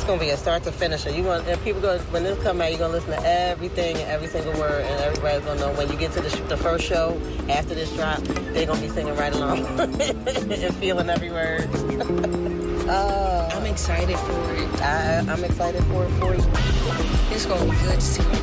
gonna be a start to finish. You want, and people go when this come out, you're gonna listen to everything and every single word, and everybody's gonna know when you get to the first show after this drop, they're gonna be singing right along and feeling every word. I'm excited for it. I'm excited for it for you. It's gonna be good to see my